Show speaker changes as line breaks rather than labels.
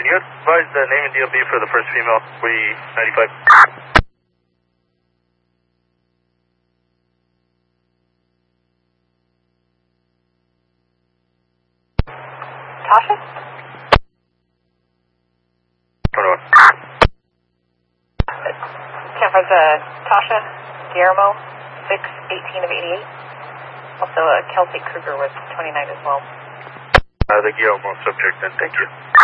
you advise the name and DLB for the first female, 395?
Tasha? Campus Tasha Guillermo, 618 of 88. Also, Kelsey Kruger was 29 as well.
The Guillermo subject, then, thank you.